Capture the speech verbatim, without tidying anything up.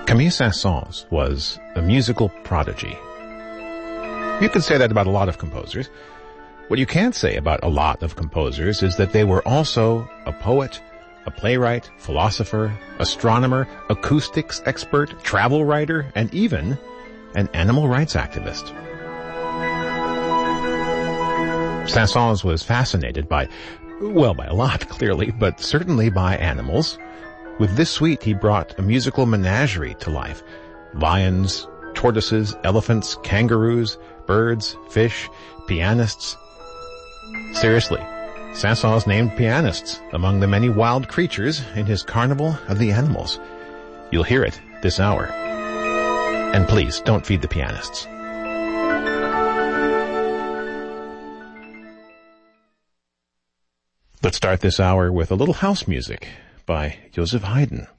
Camille Saint-Saëns was a musical prodigy. You could say that about a lot of composers. What you can't say about a lot of composers is that they were also a poet, a playwright, philosopher, astronomer, acoustics expert, travel writer, and even an animal rights activist. Saint-Saëns was fascinated by, well, by a lot, clearly, but certainly by animals. With this suite, he brought a musical menagerie to life. Lions, tortoises, elephants, kangaroos, birds, fish, pianists. Seriously, Saint-Saëns named pianists among the many wild creatures in his Carnival of the Animals. You'll hear it this hour. And please, don't feed the pianists. Let's start this hour with a little house music by Joseph Haydn.